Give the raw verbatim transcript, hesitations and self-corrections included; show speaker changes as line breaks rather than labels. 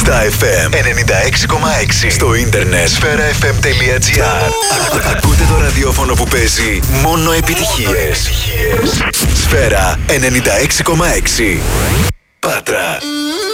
στα εφ εμ ενενήντα έξι κόμμα έξι. Στο ίντερνετ σφαίρα εφ εμ τελεία τζι άρ. Ακούτε το ραδιόφωνο που παίζει μόνο επιτυχίες. Σφαίρα ενενήντα έξι κόμμα έξι. Πάτρα.